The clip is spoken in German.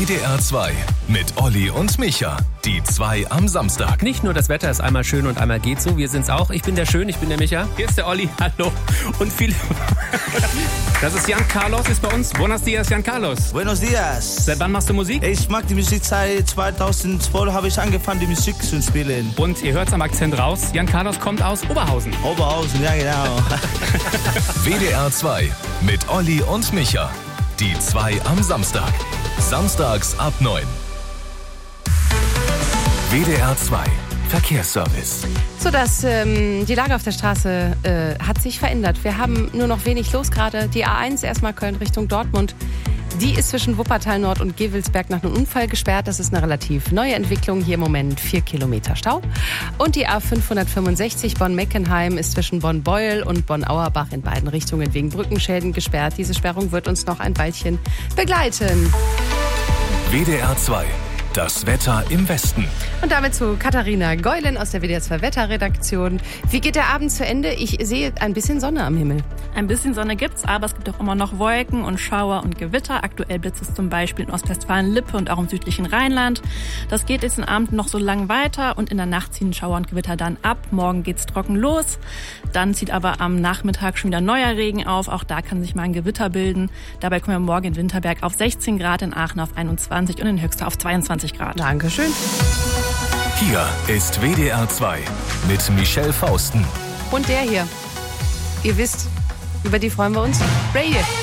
WDR 2 mit Olli und Micha. Die 2 am Samstag. Nicht nur das Wetter ist einmal schön und einmal geht so, wir sind's auch. Ich bin der Schön, ich bin der Micha. Hier ist der Olli, hallo. Und viele... Das ist Jan Carlos, ist bei uns. Buenos dias, Jan Carlos. Buenos dias. Seit wann machst du Musik? Ich mag die Musik seit 2012, habe ich angefangen, die Musik zu spielen. Und ihr hört's am Akzent raus, Jan Carlos kommt aus Oberhausen. Oberhausen, ja genau. WDR 2 mit Olli und Micha. Die 2 am Samstag. Samstags ab 9. WDR 2 Verkehrsservice. So, die Lage auf der Straße hat sich verändert. Wir haben nur noch wenig los gerade. Die A1 erstmal Köln Richtung Dortmund. Die ist zwischen Wuppertal Nord und Gevelsberg nach einem Unfall gesperrt. Das ist eine relativ neue Entwicklung. Hier im Moment 4 Kilometer Stau. Und die A565 Bonn-Meckenheim ist zwischen Bonn-Beuel und Bonn-Auerbach in beiden Richtungen wegen Brückenschäden gesperrt. Diese Sperrung wird uns noch ein Weilchen begleiten. WDR 2. Das Wetter im Westen. Und damit zu Katharina Geulen aus der WDR 2 Wetterredaktion. Wie geht der Abend zu Ende? Ich sehe ein bisschen Sonne am Himmel. Ein bisschen Sonne gibt's, aber es gibt auch immer noch Wolken und Schauer und Gewitter. Aktuell blitzt es zum Beispiel in Ostwestfalen-Lippe und auch im südlichen Rheinland. Das geht jetzt den Abend noch so lang weiter und in der Nacht ziehen Schauer und Gewitter dann ab. Morgen geht's trocken los. Dann zieht aber am Nachmittag schon wieder neuer Regen auf. Auch da kann sich mal ein Gewitter bilden. Dabei kommen wir morgen in Winterberg auf 16 Grad, in Aachen auf 21 und in Höxter auf 22 Grad. Dankeschön. Hier ist WDR 2 mit Michelle Fausten. Und der hier. Ihr wisst, über die freuen wir uns. Ray.